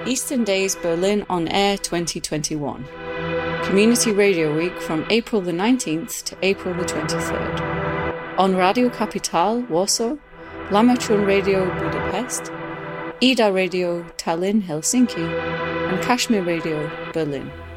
Eastern Days Berlin On Air 2021. Community Radio Week from April the 19th to April the 23rd. On Radio Capital, Warsaw, Lamatron Radio Budapest, Ida Radio Tallinn, Helsinki, and Kashmir Radio Berlin.